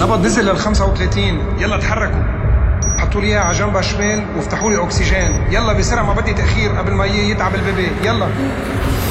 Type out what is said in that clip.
النبض نزل لل 35. يلا تحركوا، حطوا لي اياها على جنبها شمال وافتحوا لي اكسجين. يلا بسرعه، ما بدي تاخير قبل ما يتعب البيبي. يلا